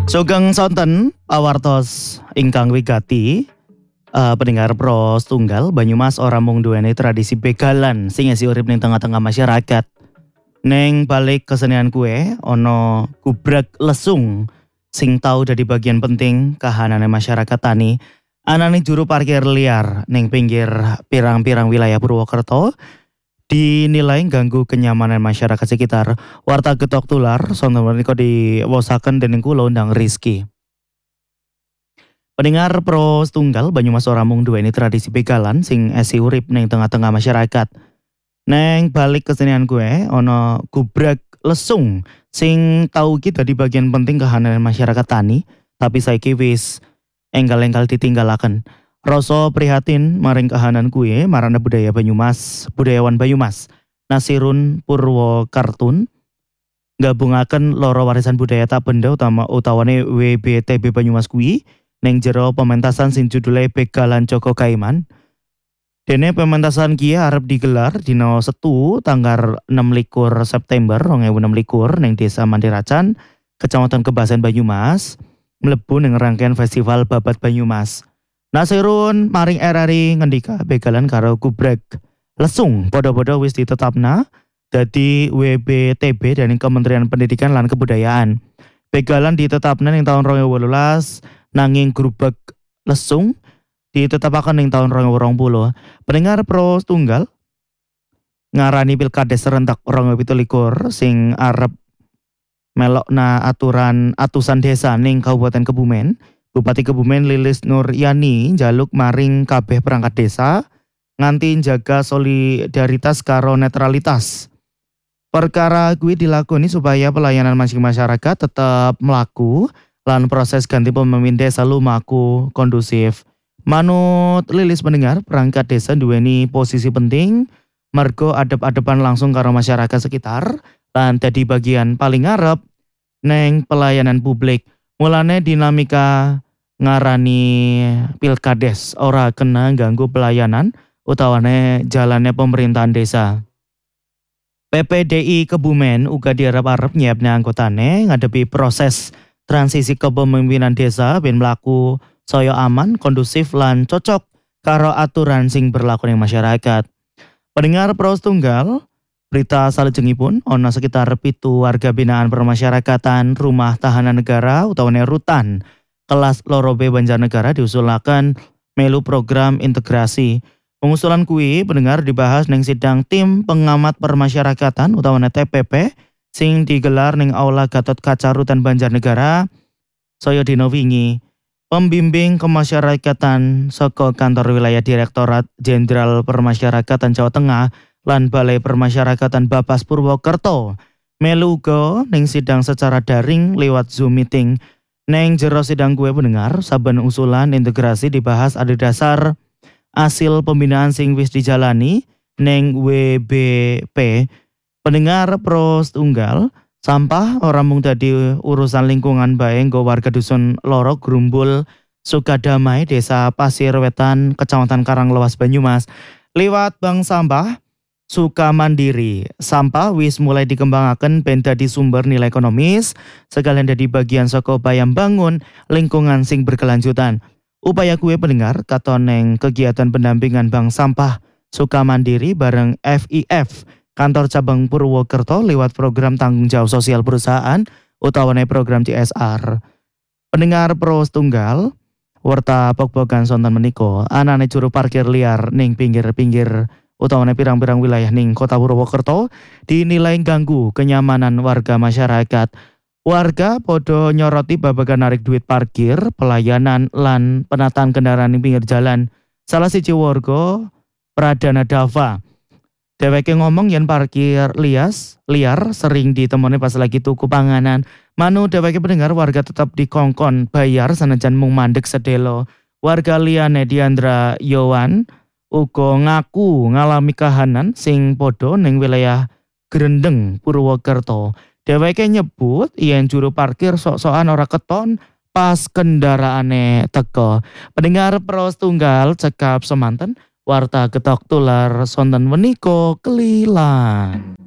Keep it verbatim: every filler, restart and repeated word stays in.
Sugeng sonten pawartos ingkang wigati, uh, pendengar pros tunggal Banyumas ora mung duweni tradisi begalan sing isih urip ning tengah-tengah masyarakat. Neng balik kesenian kue ono gubrak lesung sing tau dadi bagian penting kahanane masyarakat tani. Anane juru parkir liar ning pinggir pirang-pirang wilayah Purwokerto dinilai ganggu kenyamanan masyarakat sekitar. Warta Getok Tular sonten menika diwaosaken dening kula undang Rizky. Pendengar pro tunggal Banyumas ora mung duweni tradisi begalan sing esi urip ning tengah-tengah masyarakat. Neng balik kesenian gue ono gubrak lesung sing tau ki dadi bagian penting kahanan masyarakat tani, tapi saiki wis enggal-enggal ditinggalaken. Rasa prihatin maring kahanan kue marana budaya Banyumas, budayawan Banyumas Nasirun Purwokartun gabungaken loro warisan budaya tak benda utama utawane W B T B Banyumas kuwi neng jero pementasan sing judule Begalan Joko Kaiman. Dene pementasan kia arep digelar dina Setu tanggal enam likur September dua ribu enam likur neng Desa Mandiracan, Kecamatan Kebasan Banyumas, mlebu ning rangkaian festival Babat Banyumas. Nasirun maring R R I ngendika begalan karo gubrak lesung padha-padha wis ditetapna dadi W B T B dari Kementerian Pendidikan lan Kebudayaan. Begalan ditetapna ning taun dua ribu wolulas nanging grubak lesung ditetapaken ning taun dua ribu dua puluh. Pendengar pro tunggal ngarani Pilkades serentak dua ribu pitu likur sing arep melokna aturan atusan desa ning Kabupaten Kebumen. Bupati Kebumen Lilis Nuryani njaluk maring kabeh perangkat desa nganti jaga solidaritas karo netralitas. Perkara kuwi dilakoni supaya pelayanan masing masyarakat tetap melaku lan proses ganti pemimpin desa lumaku kondusif. Manut Lilis pendengar, perangkat desa duweni posisi penting mergo adep-adepan langsung karo masyarakat sekitar lan dadi bagian paling ngarep neng pelayanan publik. Mulane dinamika ngarani Pilkades ora kena ganggu pelayanan utawane jalannya pemerintahan desa. P P D I Kebumen uga diarep-arep nyiapne anggotane ngadepi proses transisi kepemimpinan desa ben mlaku saya aman, kondusif lan cocok karo aturan sing berlaku ning masyarakat. Pendengar pros tunggal, berita salajengipun ana sekitar pitu warga binaan permasyarakatan Rumah Tahanan Negara utawane Rutan kelas loro B Banjarnegara diusulaken melu program integrasi. Pengusulan kuwi pendengar dibahas ning sidang tim pengamat permasyarakatan utawane T P P sing digelar ning Aula Gatot Kaca Rutan Banjarnegara saya dina wingi. Pembimbing kemasyarakatan saka kantor wilayah Direktorat Jenderal Permasyarakatan Jawa Tengah lan Balai Permasyarakatan Bapas Purwokerto melu uga ning sidang secara daring lewat Zoom meeting. Neng jero sidang gue pendengar saben usulan integrasi dibahas ada dasar hasil pembinaan sing wis dijalani neng W B P. Pendengar pros tunggal, sampah ora mung dadi urusan lingkungan bae nggo warga dusun Loro Grumbul Sukadamai Desa Pasir Wetan Kecamatan Karanglewas Banyumas. Liwat Bank Sampah Sukamandiri, sampah wis mulai dikembangaken ben dadi sumber nilai ekonomis sekalian dadi bagian saka upaya bangun lingkungan sing berkelanjutan. Upaya kuwe pendengar katon neng kegiatan pendampingan Bank Sampah Sukamandiri bareng F I F Kantor Cabang Purwokerto lewat program tanggung jawab sosial perusahaan utawane program C S R. Pendengar pro tunggal, warta pokpokan sonten meniko anane juru parkir liar ning pinggir-pinggir utawane pirang-pirang wilayah ning Kota Purwokerto dinilai ganggu kenyamanan warga masyarakat. Warga podo nyoroti babagan narik duit parkir, pelayanan lan penataan kendaraan ning pinggir jalan. Salah siji warga Pradana Dava, dheweke ngomong yen parkir lias liar sering ditemoni pas lagi tuku panganan. Manu dheweke pendengar warga tetap dikongkon bayar sanajan mung mandek sedelo. Warga liyane Diandra Yowan uga ngaku ngalami kahanan sing podo ning wilayah Grendeng Purwokerto. Dheweke nyebut yen juru parkir sok-sokan ora keton pas kendaraane teko. Pendengar pros tunggal cekap semanten warta Getok Tular sonten meniko kelilan.